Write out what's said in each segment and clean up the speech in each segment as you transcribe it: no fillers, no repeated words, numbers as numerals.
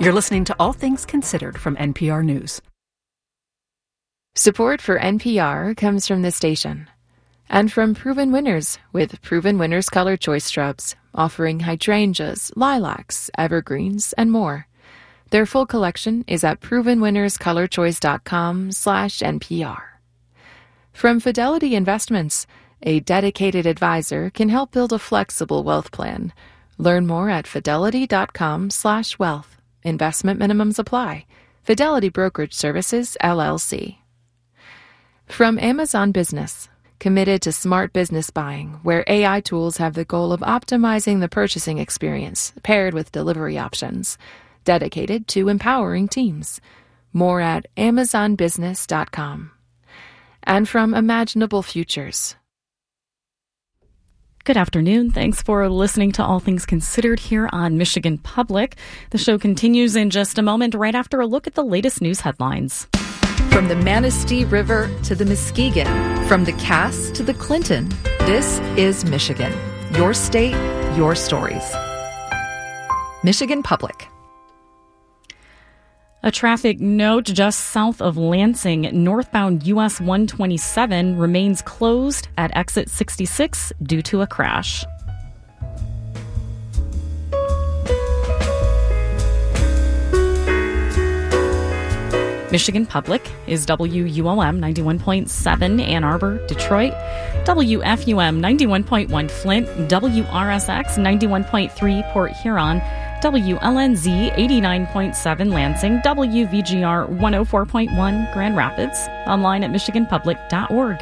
You're listening to All Things Considered from NPR News. Support for NPR comes from this station and from Proven Winners with Proven Winners Color Choice Shrubs, offering hydrangeas, lilacs, evergreens, and more. Their full collection is at provenwinnerscolorchoice.com/NPR. From Fidelity Investments, a dedicated advisor can help build a flexible wealth plan. Learn more at fidelity.com/wealth. Investment minimums apply. Fidelity Brokerage Services, LLC. From Amazon Business, committed to smart business buying, where AI tools have the goal of optimizing the purchasing experience, paired with delivery options. Dedicated to empowering teams. More at amazonbusiness.com. And from Imaginable Futures. Good afternoon. Thanks for listening to All Things Considered here on Michigan Public. The show continues in just a moment, right after a look at the latest news headlines. From the Manistee River to the Muskegon, from the Cass to the Clinton, this is Michigan. Your state, your stories. Michigan Public. A traffic note just south of Lansing, northbound US 127 remains closed at exit 66 due to a crash. Michigan Public is WUOM 91.7 Ann Arbor, Detroit, WFUM 91.1 Flint, WRSX 91.3 Port Huron, WLNZ 89.7 Lansing, WVGR 104.1 Grand Rapids, online at michiganpublic.org.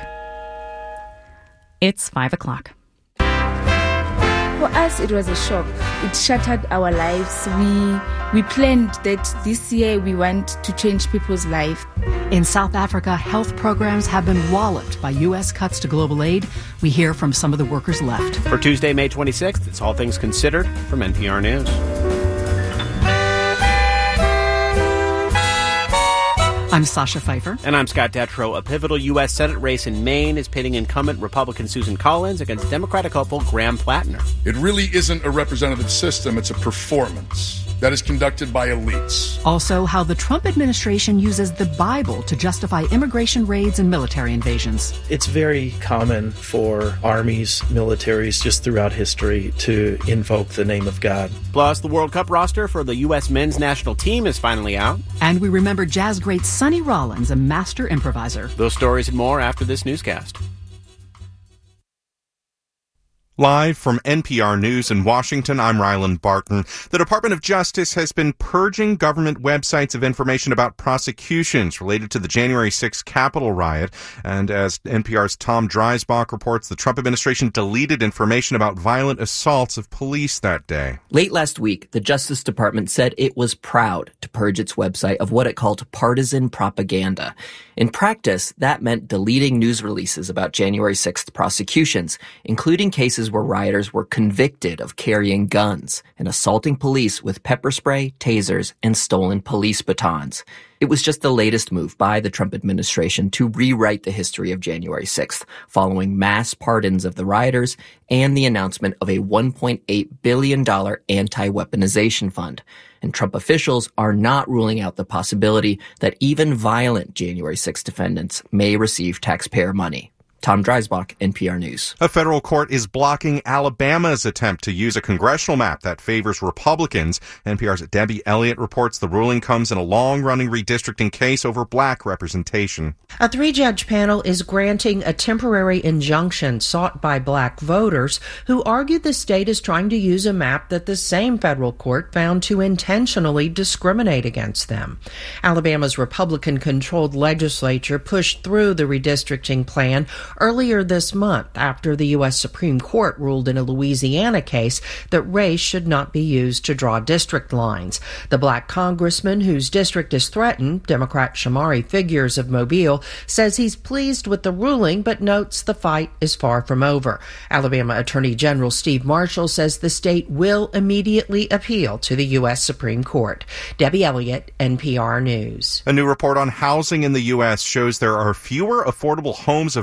It's 5 o'clock. For us, it was a shock. It shattered our lives. We planned that this year we want to change people's life. In South Africa, health programs have been walloped by U.S. cuts to global aid. We hear from some of the workers left. For Tuesday, May 26th, it's All Things Considered from NPR News. I'm Sasha Pfeiffer. And I'm Scott Detrow. A pivotal U.S. Senate race in Maine is pitting incumbent Republican Susan Collins against Democratic hopeful Graham Plattner. It really isn't a representative system. It's a performance that is conducted by elites. Also, how the Trump administration uses the Bible to justify immigration raids and military invasions. It's very common for armies, militaries, just throughout history to invoke the name of God. Plus, the World Cup roster for the U.S. men's national team is finally out. And we remember jazz great Sonny Rollins, a master improviser. Those stories and more after this newscast. Live from NPR News in Washington, I'm Ryland Barton. The Department of Justice has been purging government websites of information about prosecutions related to the January 6th Capitol riot. And as NPR's Tom Dreisbach reports, the Trump administration deleted information about violent assaults of police that day. Late last week, the Justice Department said it was proud to purge its website of what it called partisan propaganda. In practice, that meant deleting news releases about January 6th prosecutions, including cases where rioters were convicted of carrying guns and assaulting police with pepper spray, tasers, and stolen police batons. It was just the latest move by the Trump administration to rewrite the history of January 6th, following mass pardons of the rioters and the announcement of a $1.8 billion anti-weaponization fund. And Trump officials are not ruling out the possibility that even violent January 6 defendants may receive taxpayer money. Tom Dreisbach, NPR News. A federal court is blocking Alabama's attempt to use a congressional map that favors Republicans. NPR's Debbie Elliott reports the ruling comes in a long-running redistricting case over black representation. A three-judge panel is granting a temporary injunction sought by black voters who argued the state is trying to use a map that the same federal court found to intentionally discriminate against them. Alabama's Republican-controlled legislature pushed through the redistricting plan earlier this month after the U.S. Supreme Court ruled in a Louisiana case that race should not be used to draw district lines. The black congressman whose district is threatened, Democrat Shamari Figures of Mobile, says he's pleased with the ruling but notes the fight is far from over. Alabama Attorney General Steve Marshall says the state will immediately appeal to the U.S. Supreme Court. Debbie Elliott, NPR News. A new report on housing in the U.S. shows there are fewer affordable homes available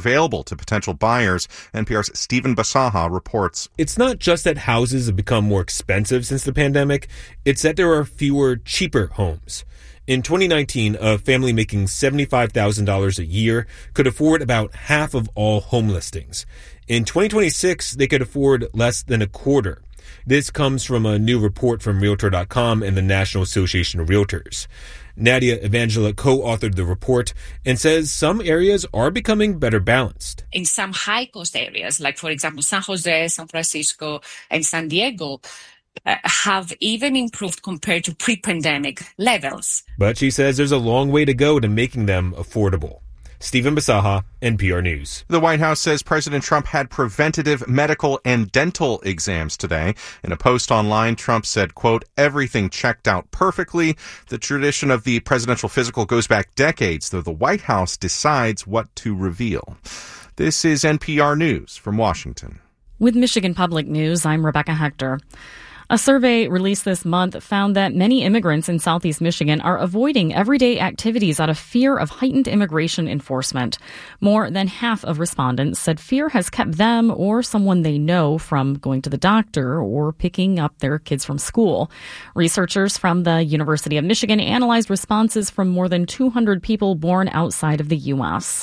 to potential buyers. NPR's Stephen Basaha reports. It's not just that houses have become more expensive since the pandemic. It's that there are fewer cheaper homes. In 2019, a family making $75,000 a year could afford about half of all home listings. In 2026, they could afford less than a quarter. This comes from a new report from Realtor.com and the National Association of Realtors. Nadia Evangela co-authored the report and says some areas are becoming better balanced. In some high-cost areas, like, for example, San Jose, San Francisco, and San Diego, have even improved compared to pre-pandemic levels. But she says there's a long way to go to making them affordable. Stephen Basaha, NPR News. The White House says President Trump had preventative medical and dental exams today. In a post online, Trump said, quote, everything checked out perfectly. The tradition of the presidential physical goes back decades, though the White House decides what to reveal. This is NPR News from Washington. With Michigan Public News, I'm Rebecca Hector. A survey released this month found that many immigrants in Southeast Michigan are avoiding everyday activities out of fear of heightened immigration enforcement. More than half of respondents said fear has kept them or someone they know from going to the doctor or picking up their kids from school. Researchers from the University of Michigan analyzed responses from more than 200 people born outside of the U.S.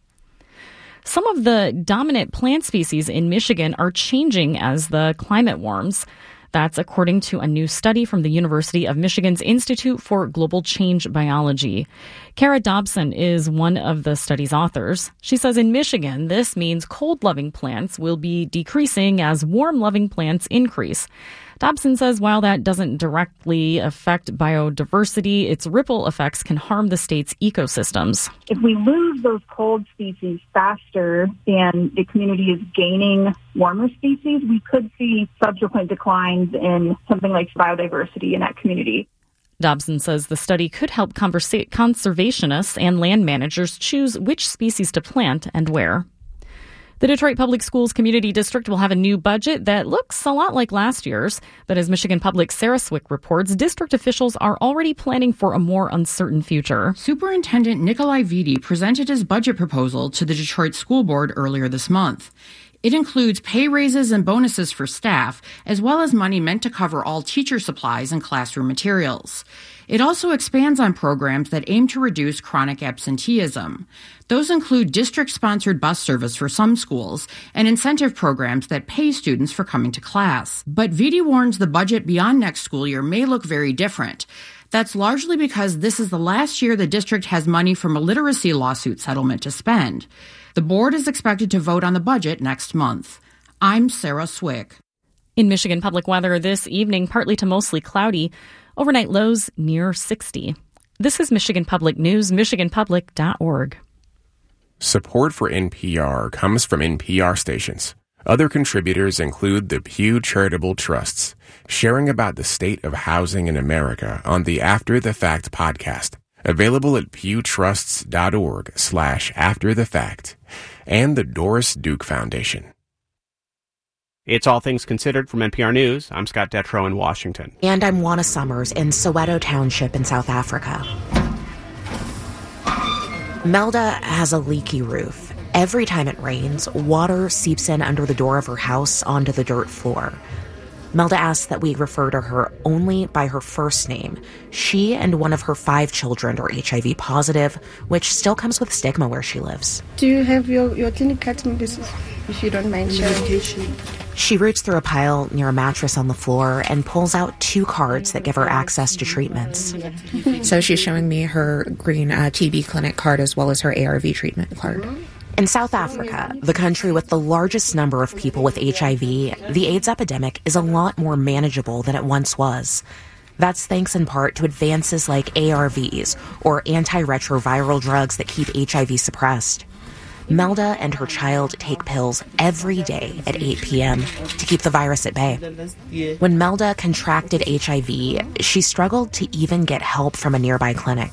Some of the dominant plant species in Michigan are changing as the climate warms. That's according to a new study from the University of Michigan's Institute for Global Change Biology. Kara Dobson is one of the study's authors. She says in Michigan, this means cold-loving plants will be decreasing as warm-loving plants increase. Dobson says while that doesn't directly affect biodiversity, its ripple effects can harm the state's ecosystems. If we lose those cold species faster than the community is gaining warmer species, we could see subsequent declines in something like biodiversity in that community. Dobson says the study could help conservationists and land managers choose which species to plant and where. The Detroit Public Schools Community District will have a new budget that looks a lot like last year's. But as Michigan Public's Sarah Swick reports, district officials are already planning for a more uncertain future. Superintendent Nikolai Vitti presented his budget proposal to the Detroit School Board earlier this month. It includes pay raises and bonuses for staff, as well as money meant to cover all teacher supplies and classroom materials. It also expands on programs that aim to reduce chronic absenteeism. Those include district-sponsored bus service for some schools and incentive programs that pay students for coming to class. But Vitti warns the budget beyond next school year may look very different. That's largely because this is the last year the district has money from a literacy lawsuit settlement to spend. The board is expected to vote on the budget next month. I'm Sarah Swick. In Michigan public weather this evening, partly to mostly cloudy. Overnight lows near 60. This is Michigan Public News, michiganpublic.org. Support for NPR comes from NPR stations. Other contributors include the Pew Charitable Trusts, sharing about the state of housing in America on the After the Fact podcast, available at pewtrusts.org/afterthefact, and the Doris Duke Foundation. It's All Things Considered from NPR News. I'm Scott Detrow in Washington. And I'm Juana Summers in Soweto Township in South Africa. Melda has a leaky roof. Every time it rains, water seeps in under the door of her house onto the dirt floor. Melda asks that we refer to her only by her first name. She and one of her 5 children are HIV positive, which still comes with stigma where she lives. Do you have your clinic card medicine, if you don't mind sharing? She roots through a pile near a mattress on the floor and pulls out 2 cards that give her access to treatments. So she's showing me her green TB clinic card as well as her ARV treatment card. In South Africa, the country with the largest number of people with HIV, the AIDS epidemic is a lot more manageable than it once was. That's thanks in part to advances like ARVs, or antiretroviral drugs that keep HIV suppressed. Melda and her child take pills every day at 8 p.m. to keep the virus at bay. When Melda contracted HIV, she struggled to even get help from a nearby clinic.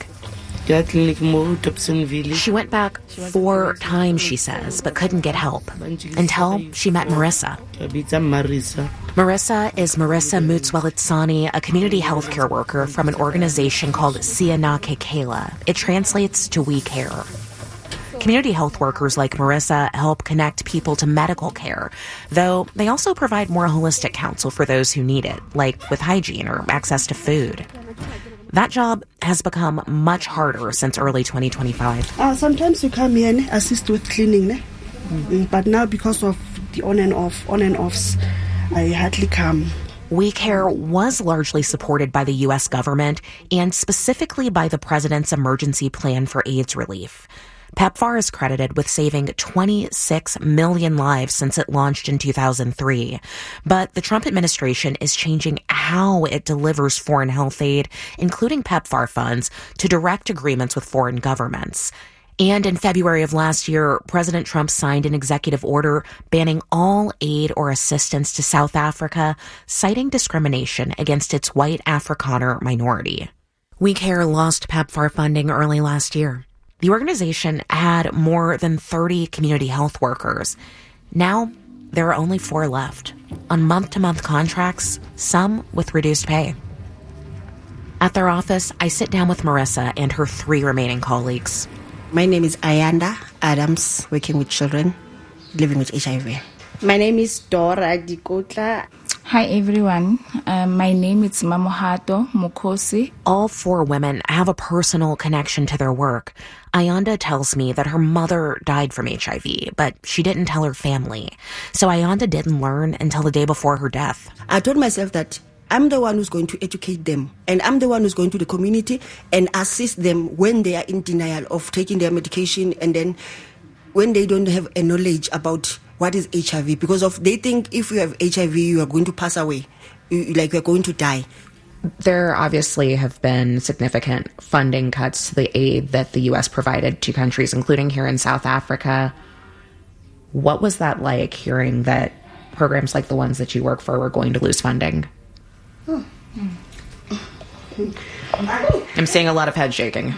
She went back 4 times, she says, but couldn't get help until she met Marissa. Marissa is Marissa Mutswalitsani, a community healthcare worker from an organization called Siana Kekela. It translates to We Care. Community health workers like Marissa help connect people to medical care, though they also provide more holistic counsel for those who need it, like with hygiene or access to food. That job has become much harder since early 2025. Sometimes you come here and assist with cleaning, but now because of the on and offs, I hardly come. We Care was largely supported by the U.S. government and specifically by the president's emergency plan for AIDS relief. PEPFAR is credited with saving 26 million lives since it launched in 2003. But the Trump administration is changing how it delivers foreign health aid, including PEPFAR funds, to direct agreements with foreign governments. And in February of last year, President Trump signed an executive order banning all aid or assistance to South Africa, citing discrimination against its white Afrikaner minority. We Care lost PEPFAR funding early last year. The organization had more than 30 community health workers. Now, there are only 4 left, on month-to-month contracts, some with reduced pay. At their office, I sit down with Marissa and her 3 remaining colleagues. My name is Ayanda Adams, working with children living with HIV. My name is Dora Dikotla. Hi everyone, my name is Mamohato Mukosi. All 4 women have a personal connection to their work. Ayanda tells me that her mother died from HIV, but she didn't tell her family. So Ayanda didn't learn until the day before her death. I told myself that I'm the one who's going to educate them, and I'm the one who's going to the community and assist them when they are in denial of taking their medication, and then when they don't have a knowledge about what is HIV, because they think if you have HIV, you are going to pass away, like you're going to die. There obviously have been significant funding cuts to the aid that the U.S. provided to countries, including here in South Africa. What was that like, hearing that programs like the ones that you work for were going to lose funding? I'm seeing a lot of head shaking.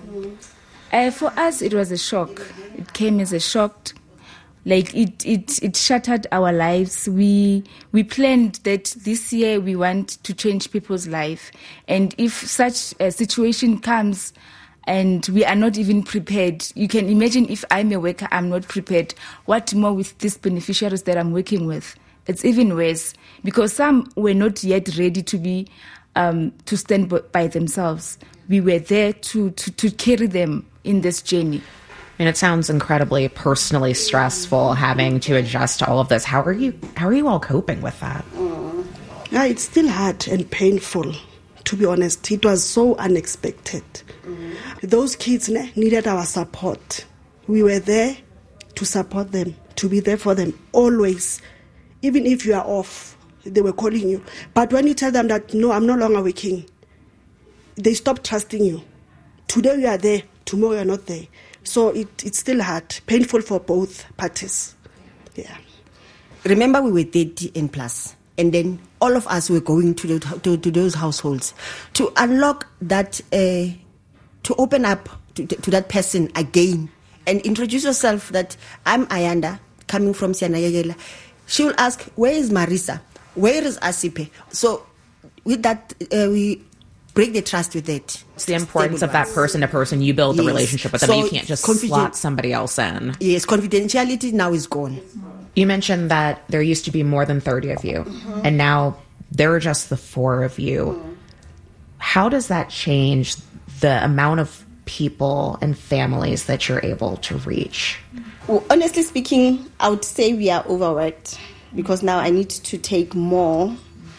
For us, it was a shock. It came as a shock. Like it shattered our lives. We planned that this year we want to change people's life, and if such a situation comes and we are not even prepared, you can imagine if I'm a worker, I'm not prepared. What more with these beneficiaries that I'm working with? It's even worse, because some were not yet ready to be to stand by themselves. We were there to carry them in this journey. And it sounds incredibly personally stressful having to adjust to all of this. How are you all coping with that? Yeah, it's still hard and painful, to be honest. It was so unexpected. Those kids needed our support. We were there to support them, to be there for them always. Even if you are off, they were calling you. But when you tell them that, no, I'm no longer working, they stop trusting you. Today you are there, tomorrow you are not there. So it's still hard, painful for both parties. Yeah. Remember, we were 30 and plus, and then all of us were going to those households to unlock that, to open up to that person again and introduce yourself that I'm Ayanda, coming from Sianayagela. She will ask, where is Marissa? Where is Asipe? So with that, we break the trust with it. It's the importance of that person to person. You build the relationship with them, and you can't just slot somebody else in. Yes, confidentiality now is gone. You mentioned that there used to be more than 30 of you, and now there are just the 4 of you. How does that change the amount of people and families that you're able to reach? Well, honestly speaking, I would say we are overworked, because now I need to take more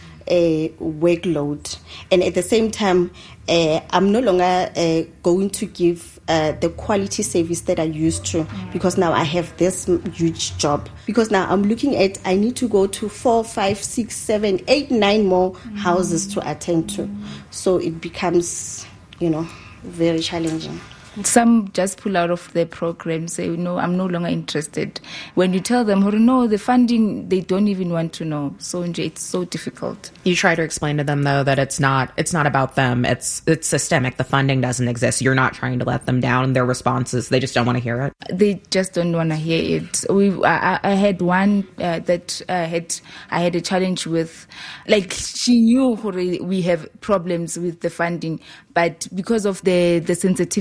workload, and at the same time I'm no longer going to give the quality service that I used to, because now I have this huge job, because now I'm looking at I need to go to 4, 5, 6, 7, 8, 9 more houses to attend to, so it becomes very challenging. Some just pull out of the program, say, no, I'm no longer interested. When you tell them, no, the funding, they don't even want to know. So it's so difficult. You try to explain to them, though, that it's not about them. It's systemic. The funding doesn't exist. You're not trying to let them down. Their responses, they just don't want to hear it. They just don't want to hear it. I had one that I had a challenge with. Like, she knew we have problems with the funding, but because of the sensitivity of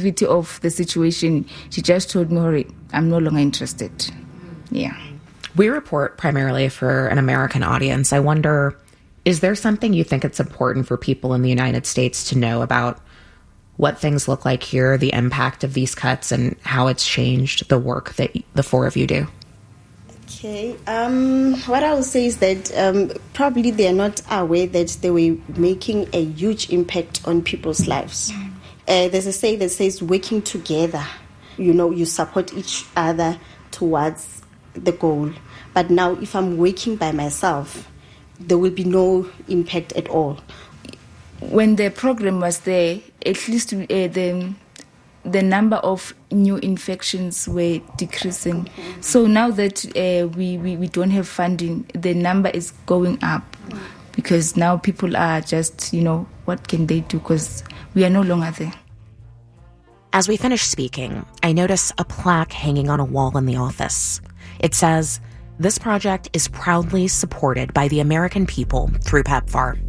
of the situation, she just told me, "Hori, I'm no longer interested." Yeah. We report primarily for an American audience. I wonder, is there something you think it's important for people in the United States to know about what things look like here, the impact of these cuts, and how it's changed the work that the four of you do? Okay. What I would say is that probably they are not aware that they were making a huge impact on people's lives. There's a saying that says, working together, you support each other towards the goal. But now if I'm working by myself, there will be no impact at all. When the program was there, at least the number of new infections were decreasing. So now that we don't have funding, the number is going up because now people are just, what can they do, because we are no longer there. As we finish speaking, I notice a plaque hanging on a wall in the office. It says, "This project is proudly supported by the American people through PEPFAR."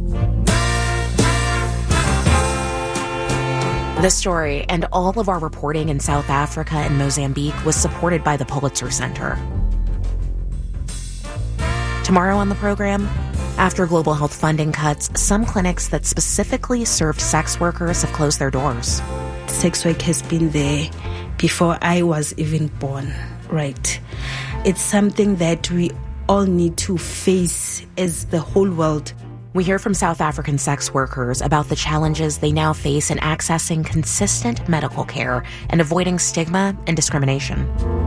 This story and all of our reporting in South Africa and Mozambique was supported by the Pulitzer Center. Tomorrow on the program, after global health funding cuts, some clinics that specifically served sex workers have closed their doors. Sex work has been there before I was even born, right? It's something that we all need to face as the whole world. We hear from South African sex workers about the challenges they now face in accessing consistent medical care and avoiding stigma and discrimination.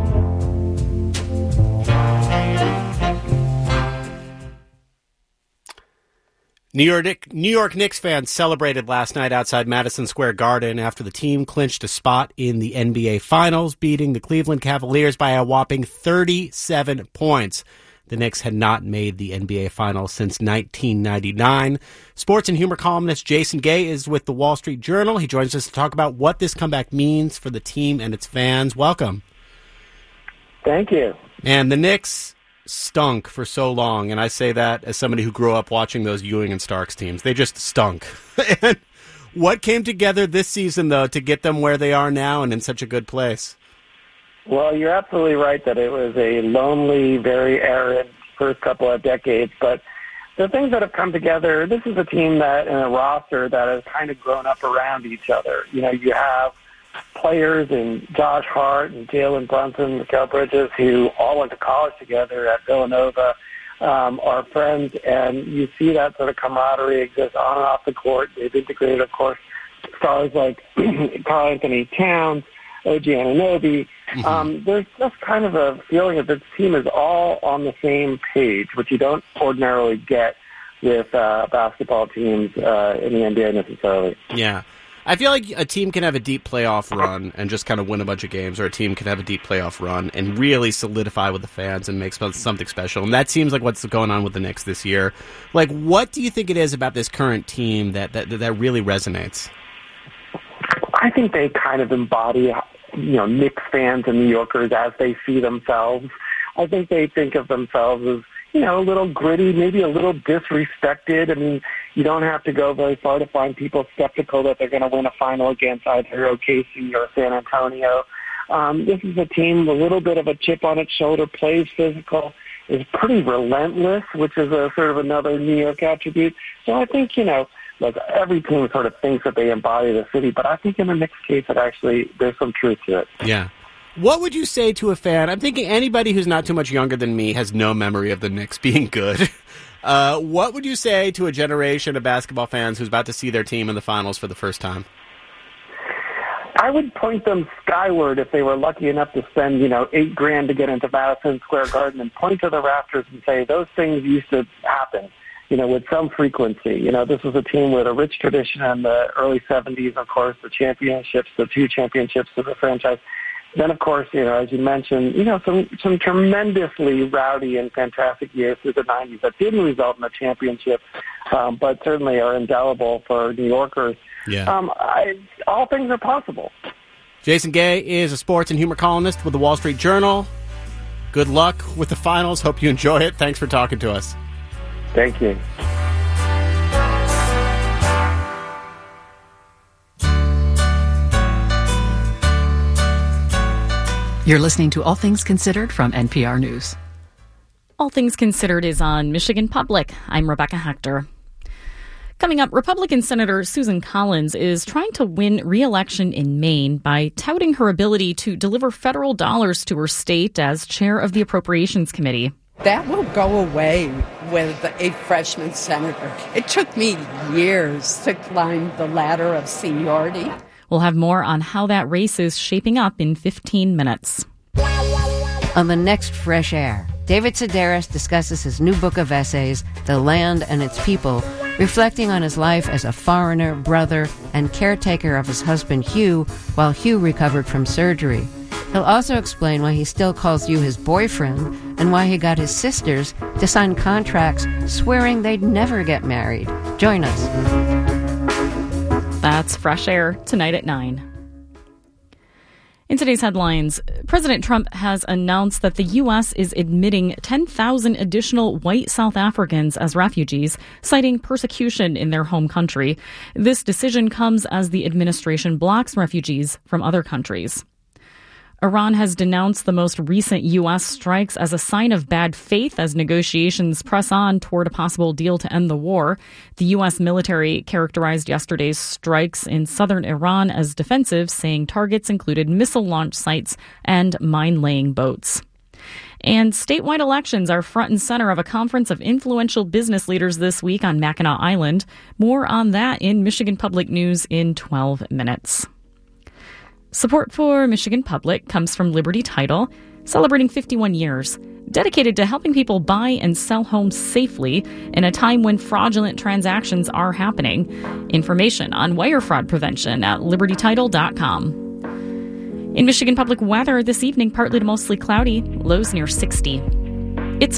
New York Knicks fans celebrated last night outside Madison Square Garden after the team clinched a spot in the NBA Finals, beating the Cleveland Cavaliers by a whopping 37 points. The Knicks had not made the NBA Finals since 1999. Sports and humor columnist Jason Gay is with the Wall Street Journal. He joins us to talk about what this comeback means for the team and its fans. Welcome. Thank you. And the Knicks stunk for so long, and I say that as somebody who grew up watching those Ewing and Starks teams. They just stunk. And what came together this season, though, to get them where they are now and in such a good place? Well, you're absolutely right that it was a lonely, very arid first couple of decades, but the things that have come together, this is a team that, in a roster that has kind of grown up around each other. You have players in Josh Hart and Jalen Brunson, Mikal Bridges, who all went to college together at Villanova, are friends, and you see that sort of camaraderie exist on and off the court. They've integrated, of course, stars like Karl Anthony Towns, OG Anunoby. There's just kind of a feeling that this team is all on the same page, which you don't ordinarily get with basketball teams in the NBA necessarily. Yeah. I feel like a team can have a deep playoff run and just kind of win a bunch of games, or a team can have a deep playoff run and really solidify with the fans and make something special. And that seems like what's going on with the Knicks this year. Like, what do you think it is about this current team that really resonates? I think they kind of embody, Knicks fans and New Yorkers as they see themselves. I think they think of themselves as, a little gritty, maybe a little disrespected. I mean, you don't have to go very far to find people skeptical that they're going to win a final against either OKC or San Antonio. This is a team with a little bit of a chip on its shoulder, plays physical, is pretty relentless, which is a sort of another New York attribute. So I think, look, every team sort of thinks that they embody the city, but I think in the Knicks case, there's some truth to it. Yeah. What would you say to a fan? I'm thinking anybody who's not too much younger than me has no memory of the Knicks being good. What would you say to a generation of basketball fans who's about to see their team in the finals for the first time? I would point them skyward if they were lucky enough to spend, $8,000 to get into Madison Square Garden, and point to the rafters and say those things used to happen, with some frequency. This was a team with a rich tradition in the early 70s, of course, the two championships of the franchise. Then, of course, as you mentioned, some tremendously rowdy and fantastic years through the 90s that didn't result in a championship, but certainly are indelible for New Yorkers. Yeah. All things are possible. Jason Gay is a sports and humor columnist with the Wall Street Journal. Good luck with the finals. Hope you enjoy it. Thanks for talking to us. Thank you. You're listening to All Things Considered from NPR News. All Things Considered is on Michigan Public. I'm Rebecca Hector. Coming up, Republican Senator Susan Collins is trying to win re-election in Maine by touting her ability to deliver federal dollars to her state as chair of the Appropriations Committee. That will go away with a freshman senator. It took me years to climb the ladder of seniority. We'll have more on how that race is shaping up in 15 minutes. On the next Fresh Air, David Sedaris discusses his new book of essays, The Land and Its People, reflecting on his life as a foreigner, brother, and caretaker of his husband Hugh while Hugh recovered from surgery. He'll also explain why he still calls you his boyfriend and why he got his sisters to sign contracts swearing they'd never get married. Join us. That's Fresh Air tonight at 9. In today's headlines, President Trump has announced that the U.S. is admitting 10,000 additional white South Africans as refugees, citing persecution in their home country. This decision comes as the administration blocks refugees from other countries. Iran has denounced the most recent U.S. strikes as a sign of bad faith as negotiations press on toward a possible deal to end the war. The U.S. military characterized yesterday's strikes in southern Iran as defensive, saying targets included missile launch sites and mine-laying boats. And statewide elections are front and center of a conference of influential business leaders this week on Mackinac Island. More on that in Michigan Public News in 12 minutes. Support for Michigan Public comes from Liberty Title, celebrating 51 years, dedicated to helping people buy and sell homes safely in a time when fraudulent transactions are happening. Information on wire fraud prevention at libertytitle.com. In Michigan Public weather this evening, partly to mostly cloudy, lows near 60. It's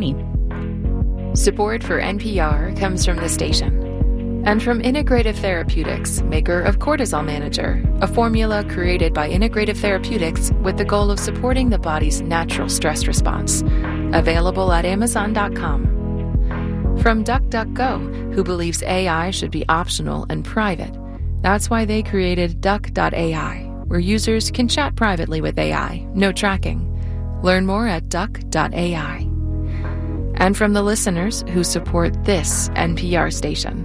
5:20. Support for NPR comes from the station and from Integrative Therapeutics, maker of Cortisol Manager, a formula created by Integrative Therapeutics with the goal of supporting the body's natural stress response. Available at Amazon.com. From DuckDuckGo, who believes AI should be optional and private. That's why they created Duck.ai, where users can chat privately with AI, no tracking. Learn more at Duck.ai. And from the listeners who support this NPR station.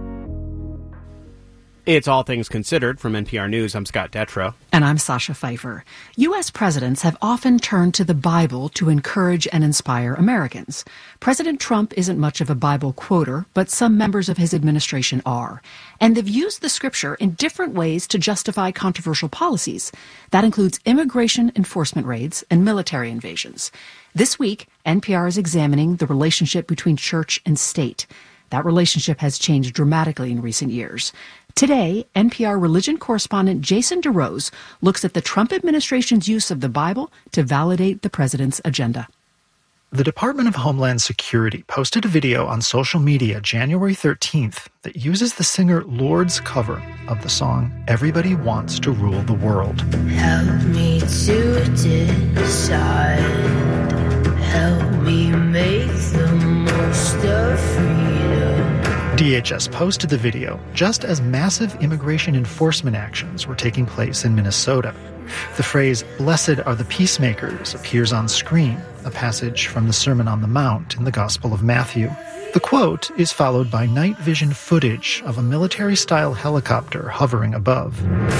It's All Things Considered from NPR News. I'm Scott Detrow. And I'm Sasha Pfeiffer. U.S. presidents have often turned to the Bible to encourage and inspire Americans. President Trump isn't much of a Bible quoter, but some members of his administration are. And they've used the scripture in different ways to justify controversial policies. That includes immigration enforcement raids and military invasions. This week, NPR is examining the relationship between church and state. That relationship has changed dramatically in recent years. Today, NPR religion correspondent Jason DeRose looks at the Trump administration's use of the Bible to validate the president's agenda. The Department of Homeland Security posted a video on social media January 13th that uses the singer Lord's cover of the song Everybody Wants to Rule the World. Help me to decide. Help me make the most of freedom. DHS posted the video just as massive immigration enforcement actions were taking place in Minnesota. The phrase, "Blessed are the peacemakers," appears on screen, a passage from the Sermon on the Mount in the Gospel of Matthew. The quote is followed by night vision footage of a military-style helicopter hovering above.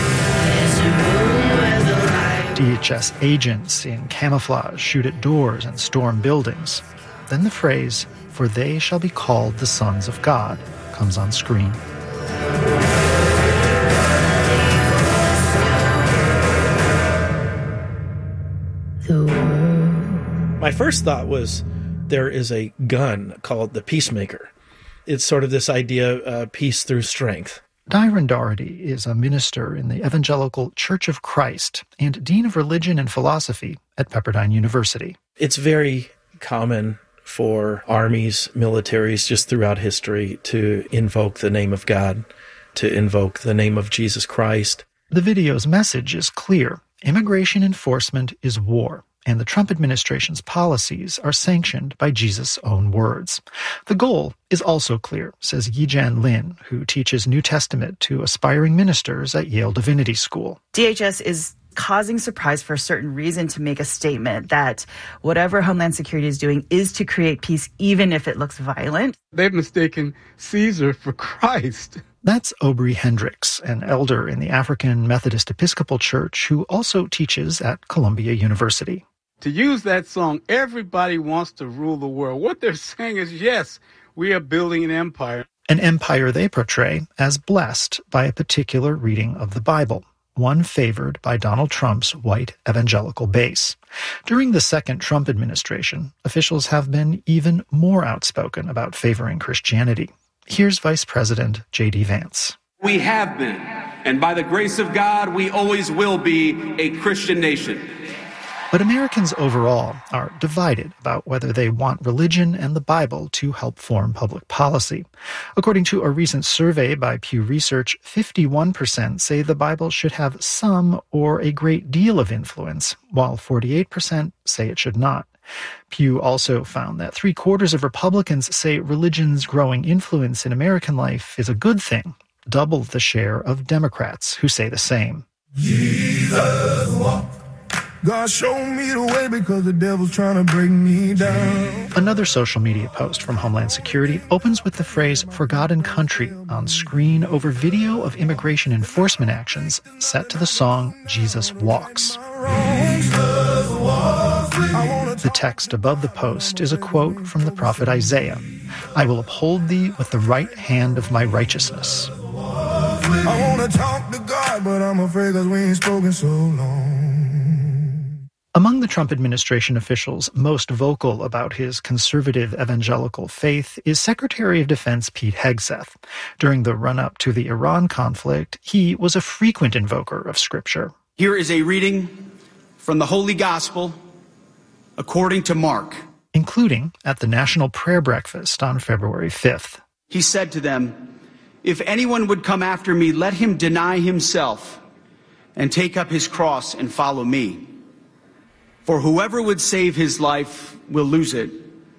DHS agents in camouflage shoot at doors and storm buildings. Then the phrase, "For they shall be called the sons of God," comes on screen. My first thought was there is a gun called the Peacemaker. It's sort of this idea of peace through strength. Dyron Doherty is a minister in the Evangelical Church of Christ and Dean of Religion and Philosophy at Pepperdine University. It's very common for armies, militaries, just throughout history to invoke the name of God, to invoke the name of Jesus Christ. The video's message is clear. Immigration enforcement is war, and the Trump administration's policies are sanctioned by Jesus' own words. The goal is also clear, says Yijan Lin, who teaches New Testament to aspiring ministers at Yale Divinity School. DHS is causing surprise for a certain reason to make a statement that whatever Homeland Security is doing is to create peace, even if it looks violent. They've mistaken Caesar for Christ. That's Aubrey Hendricks, an elder in the African Methodist Episcopal Church who also teaches at Columbia University. To use that song, everybody wants to rule the world. What they're saying is, yes, we are building an empire. An empire they portray as blessed by a particular reading of the Bible, one favored by Donald Trump's white evangelical base. During the second Trump administration, officials have been even more outspoken about favoring Christianity. Here's Vice President J.D. Vance. We have been, and by the grace of God, we always will be a Christian nation. But Americans overall are divided about whether they want religion and the Bible to help form public policy. According to a recent survey by Pew Research, 51% say the Bible should have some or a great deal of influence, while 48% say it should not. Pew also found that 3/4 of Republicans say religion's growing influence in American life is a good thing, double the share of Democrats who say the same. Jesus walk. God showed me the way because the devil's trying to break me down. Another social media post from Homeland Security opens with the phrase "for God and country" on screen over video of immigration enforcement actions set to the song Jesus Walks. The text above the post is a quote from the prophet Isaiah. "I will uphold thee with the right hand of my righteousness." I want to talk to God, but I'm afraid because we ain't spoken so long. Among the Trump administration officials most vocal about his conservative evangelical faith is Secretary of Defense Pete Hegseth. During the run-up to the Iran conflict, he was a frequent invoker of Scripture. Here is a reading from the Holy Gospel according to Mark. Including at the National Prayer Breakfast on February 5th. He said to them, "If anyone would come after me, let him deny himself and take up his cross and follow me. For whoever would save his life will lose it,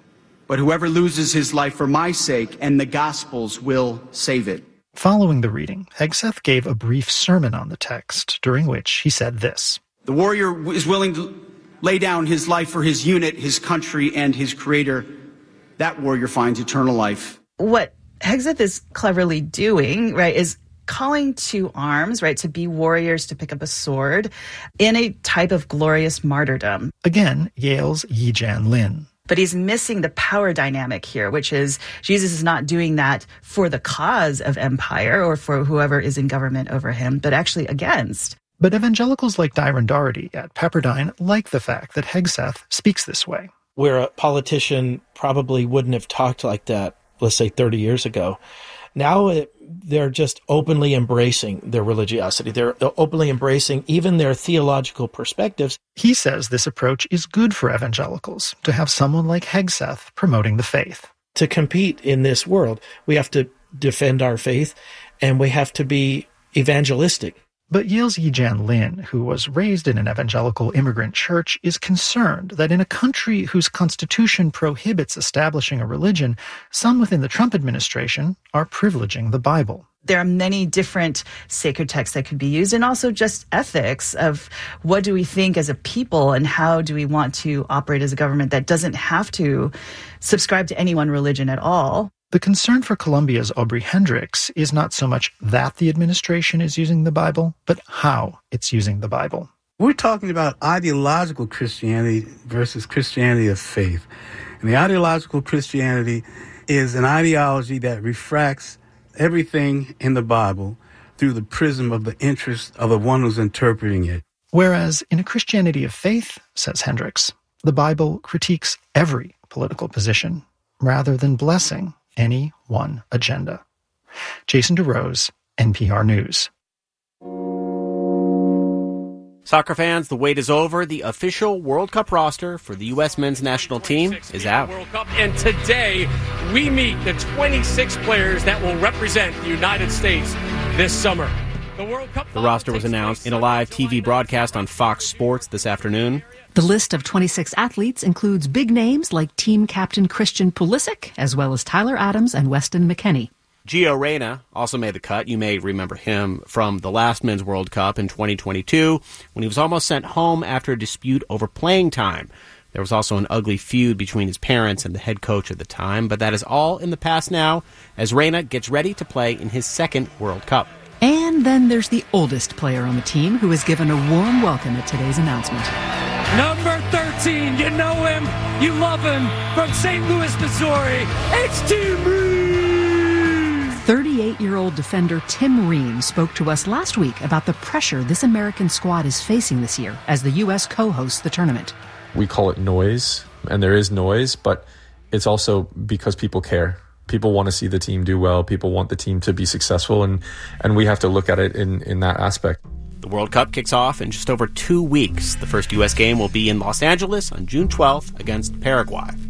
but whoever loses his life for my sake and the gospel's will save it." Following the reading, Hegseth gave a brief sermon on the text, during which he said this. The warrior is willing to lay down his life for his unit, his country, and his creator. That warrior finds eternal life. What Hegseth is cleverly doing, right, is calling to arms, right, to be warriors, to pick up a sword in a type of glorious martyrdom. Again, Yale's Yi-Jan Lin. But he's missing the power dynamic here, which is Jesus is not doing that for the cause of empire or for whoever is in government over him, but actually against. But evangelicals like Dyron Doherty at Pepperdine like the fact that Hegseth speaks this way. Where a politician probably wouldn't have talked like that, let's say 30 years ago. Now they're just openly embracing their religiosity. They're openly embracing even their theological perspectives. He says this approach is good for evangelicals, to have someone like Hegseth promoting the faith. To compete in this world, we have to defend our faith, and we have to be evangelistic. But Yale's Yi-Jan Lin, who was raised in an evangelical immigrant church, is concerned that in a country whose constitution prohibits establishing a religion, some within the Trump administration are privileging the Bible. There are many different sacred texts that could be used, and also just ethics of what do we think as a people and how do we want to operate as a government that doesn't have to subscribe to any one religion at all. The concern for Columbia's Aubrey Hendricks is not so much that the administration is using the Bible, but how it's using the Bible. We're talking about ideological Christianity versus Christianity of faith. And the ideological Christianity is an ideology that refracts everything in the Bible through the prism of the interest of the one who's interpreting it. Whereas in a Christianity of faith, says Hendricks, the Bible critiques every political position rather than blessing any one agenda. Jason DeRose, NPR News. Soccer fans, the wait is over. The official World Cup roster for the U.S. men's national team is out. World Cup, and today we meet the 26 players that will represent the United States this summer. The roster was announced in a live TV broadcast on Fox Sports this afternoon. The list of 26 athletes includes big names like team captain Christian Pulisic, as well as Tyler Adams and Weston McKennie. Gio Reyna also made the cut. You may remember him from the last Men's World Cup in 2022 when he was almost sent home after a dispute over playing time. There was also an ugly feud between his parents and the head coach at the time, but that is all in the past now as Reyna gets ready to play in his second World Cup. And then there's the oldest player on the team who was given a warm welcome at today's announcement. Number 13, you know him, you love him, from St. Louis, Missouri, it's Tim Ream! 38-year-old defender Tim Ream spoke to us last week about the pressure this American squad is facing this year as the U.S. co-hosts the tournament. We call it noise, and there is noise, but it's also because people care. People want to see the team do well. People want the team to be successful, and we have to look at it in that aspect. The World Cup kicks off in just over 2 weeks. The first U.S. game will be in Los Angeles on June 12th against Paraguay.